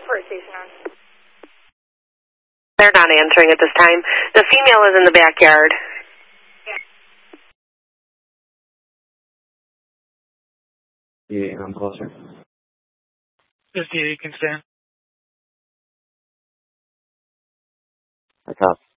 Port Station on. They're not answering at this time. The female is in the backyard. Yeah, I'm closer. Just you can stand. I copy.